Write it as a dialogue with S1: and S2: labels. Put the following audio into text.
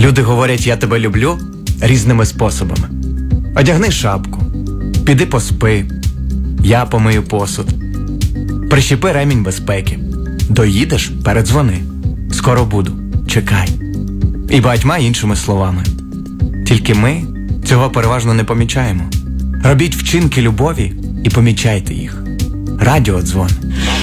S1: Люди говорять «я тебе люблю» різними способами. Одягни шапку, піди поспи, я помию посуд, прищепи ремінь безпеки, доїдеш – передзвони, скоро буду, чекай. І багатьма іншими словами. Тільки ми цього переважно не помічаємо. Робіть вчинки любові і помічайте їх. Радіодзвон.